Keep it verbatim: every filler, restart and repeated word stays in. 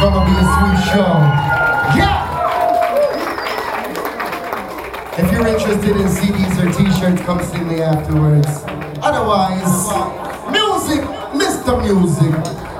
gonna be a sweet show. Yeah! If you're interested in C Ds or t-shirts, come see me afterwards. Otherwise, music, Mister Music.